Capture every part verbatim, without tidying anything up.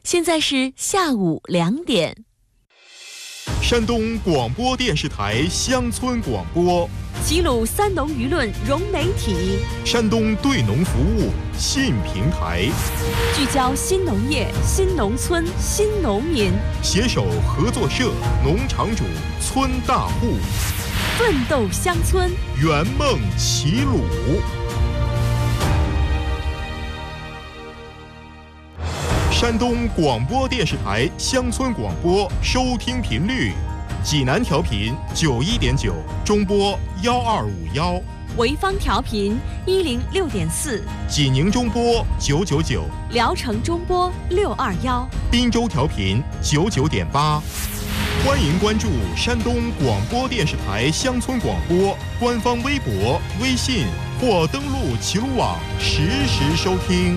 现在是下午两点。 山东广播电视台乡村广播， 齐鲁三农舆论融媒体， 山东对农服务新平台， 聚焦新农业、新农村、新农民， 携手合作社、农场主、村大户， 奋斗乡村， 圆梦齐鲁。山东广播电视台乡村广播收听频率：济南调频九一点九，中波幺二五幺； 潍坊调频一零六点四， 济宁中波九九九， 聊城中波六二幺， 滨州调频九九点八。欢迎关注山东广播电视台乡村广播官方微博、微信或登录齐鲁网实时收听。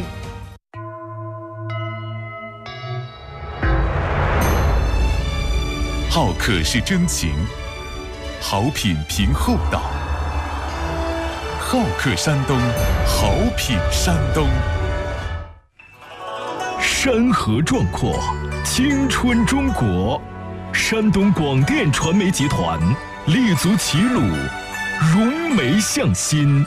好客是真情，好品凭厚道。好客山东，好品山东。山河壮阔，青春中国。山东广电传媒集团立足齐鲁，融媒向新，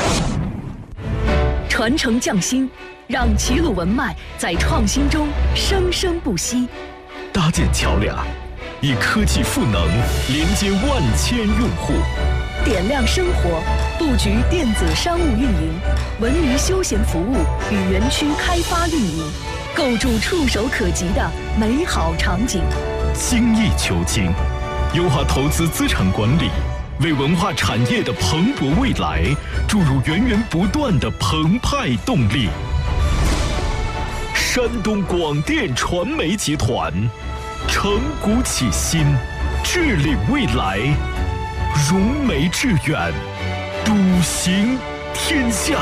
传承匠心，让齐鲁文脉在创新中生生不息。 搭建桥梁，以科技赋能连接万千用户， 点亮生活，布局电子商务运营、文娱休闲服务与园区开发运营，构筑触手可及的美好场景。 精益求精，优化投资资产管理，为文化产业的蓬勃未来注入源源不断的澎湃动力。山东广电传媒集团承股启新，致力未来，融媒致远，笃行天下。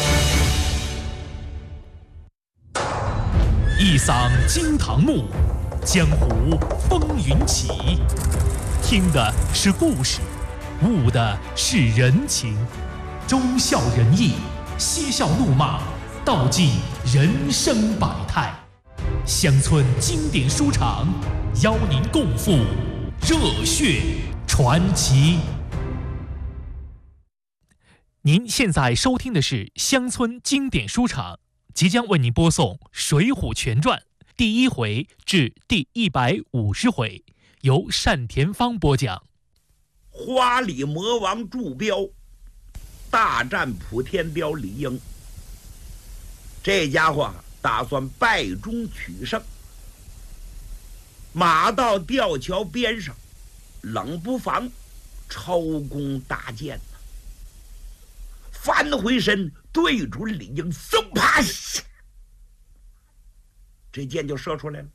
一嗓惊堂木，江湖风云起。听的是故事，悟的是人情，忠孝仁义，嬉笑怒骂，道尽人生百态。乡村经典书场，邀您共赴热血传奇。您现在收听的是乡村经典书场，即将为您播送《水浒全传》第一回至第一百五十回，由单田芳播讲。 花里魔王祝彪大战普天彪李应，这家伙打算败中取胜。马到吊桥边上，冷不防抽弓搭箭，翻回身对准李应，嗖啪，这箭就射出来了。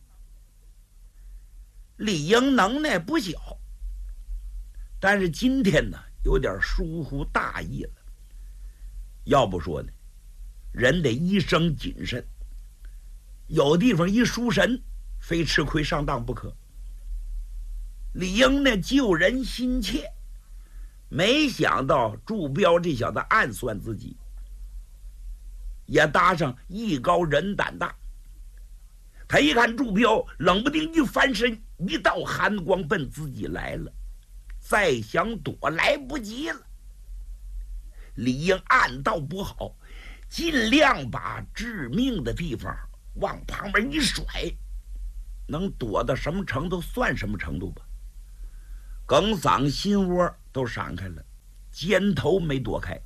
李应能耐不小，但是今天呢有点疏忽大意了。要不说呢，人得一生谨慎，有地方一输神，非吃亏上当不可。李应呢救人心切，没想到祝彪这小子暗算自己，也搭上艺高人胆大。他一看祝彪冷不丁一翻身，一道寒光奔自己来了，再想躲来不及了。李应暗道不好，尽量把致命的地方往旁边一甩，能躲到什么程度算什么程度吧。梗嗓心窝都闪开了，肩头没躲开。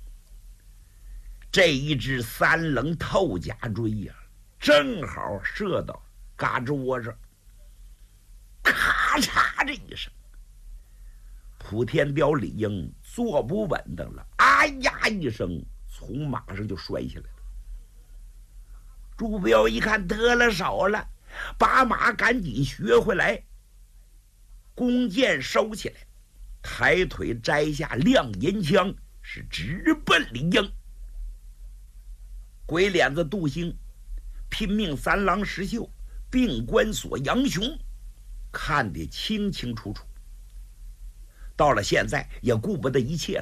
这一支三棱透甲锥呀、啊，正好射到嘎吱窝上，咔嚓这一声，普天彪李应坐不稳当了，啊呀一声从马上就摔下来了。祝彪一看得了手了，把马赶紧学回来，弓箭收起来，抬腿摘下亮银枪，是直奔李应。鬼脸子杜兴、拼命三郎石秀、并关索杨雄看得清清楚楚。到了现在也顾不得一切了，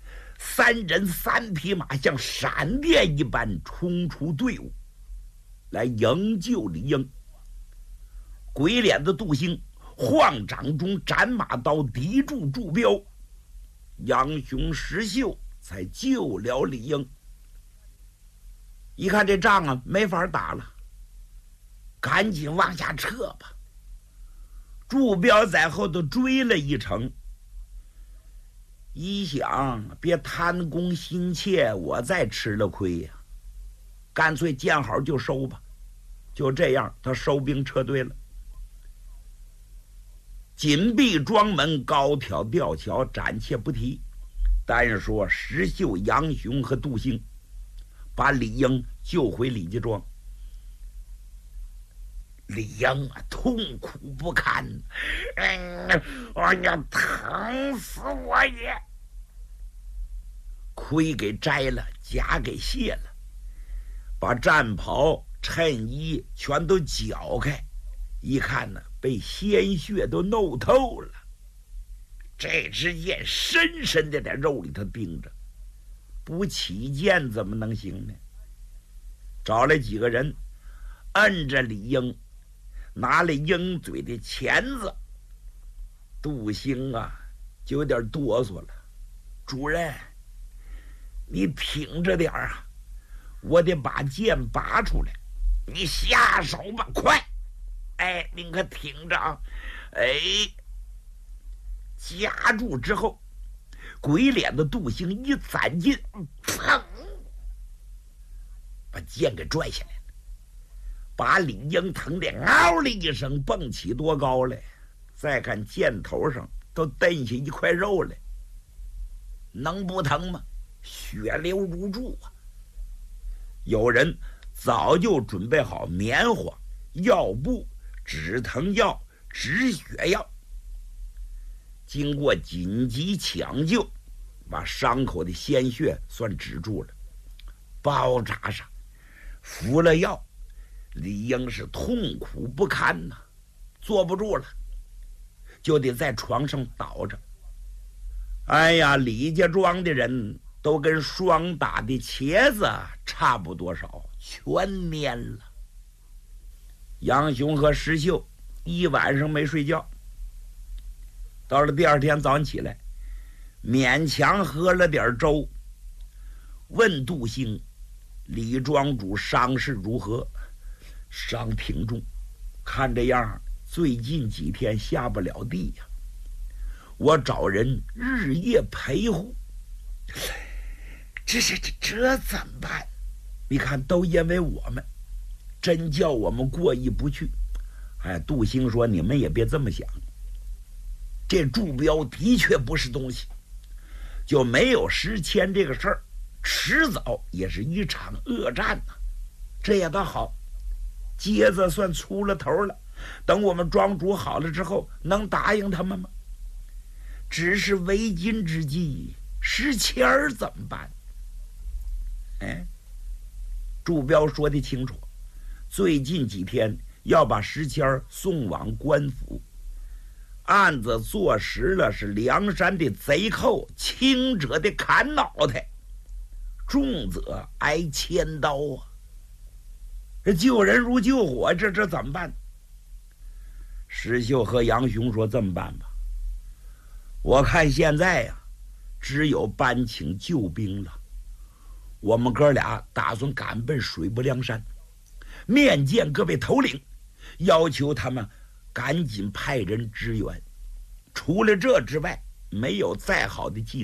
三人三匹马像闪电一般冲出队伍， 来营救李应。鬼脸的杜兴慌张中斩马刀抵住祝彪，杨雄、石秀才救了李应。一看这仗啊没法打了，赶紧往下撤吧。祝彪在后头追了一程，一想别贪功心切，我再吃了亏呀、啊，干脆见好就收吧。就这样，他收兵撤退了。紧闭庄门，高挑吊桥，暂且不提。单说石秀、杨雄和杜兴把李应救回李家庄。李应啊，痛苦不堪，嗯，我要疼死我也！盔给摘了，甲给卸了，把战袍、衬衣全都绞开，一看呢，被鲜血都弄透了。这支箭深深的在肉里头钉着，不起箭怎么能行呢？找来几个人，摁着李应，拿了鹰嘴的钳子。杜兴啊，就有点哆嗦了。主人，你挺着点啊，我得把剑拔出来。你下手吧，快！哎，您可挺着啊！哎，夹住之后，鬼脸的杜兴一攒劲，砰，把剑给拽下来了，把李应疼的嗷的一声蹦起多高来。再看剑头上都蹬下一块肉来，能不疼吗？血流如注啊！有人早就准备好棉花、药布、止疼药、止血药，经过紧急抢救，把伤口的鲜血算止住了。包扎上，服了药，李应是痛苦不堪呐、啊，坐不住了，就得在床上倒着。哎呀，李家庄的人都跟霜打的茄子差不多少，全蔫了。杨雄和石秀一晚上没睡觉，到了第二天早上起来，勉强喝了点粥，问杜兴李庄主伤势如何。伤挺重，看这样最近几天下不了地呀、啊。我找人日夜陪护，这是这这怎么办？你看，都因为我们，真叫我们过意不去。哎，杜兴说：“你们也别这么想，这祝彪的确不是东西，就没有石谦这个事儿，迟早也是一场恶战呐、啊。这也倒好。”疖子算出了头了，等我们庄主好了之后，能答应他们吗？只是为今之计，石谦儿怎么办？哎，祝彪说的清楚，最近几天要把石谦儿送往官府，案子坐实了是梁山的贼寇，轻者的砍脑袋，重者挨千刀啊！这救人如救火，这这怎么办？石秀和杨雄说：“这么办吧，我看现在呀、啊，只有搬请救兵了。我们哥俩打算赶奔水泊梁山，面见各位头领，要求他们赶紧派人支援。除了这之外，没有再好的计